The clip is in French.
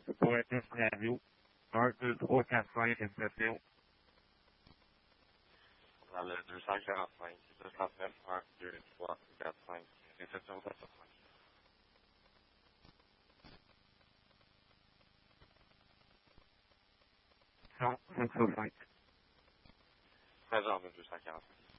pour être scénario. 1, 2, 3, 4, 5, exception. Dans le 245, 239, 1, 2, 3, 4, 5, réception 405. Non, 505. Présent de 245.